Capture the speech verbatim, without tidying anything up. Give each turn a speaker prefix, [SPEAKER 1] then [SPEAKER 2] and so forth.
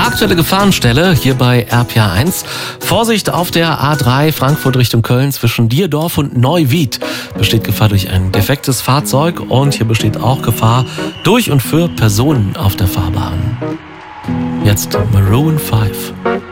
[SPEAKER 1] Aktuelle Gefahrenstelle hier bei R P R eins. Vorsicht auf der A drei Frankfurt Richtung Köln zwischen Dierdorf und Neuwied. Besteht Gefahr durch ein defektes Fahrzeug und hier besteht auch Gefahr durch und für Personen auf der Fahrbahn. Jetzt Maroon fünf.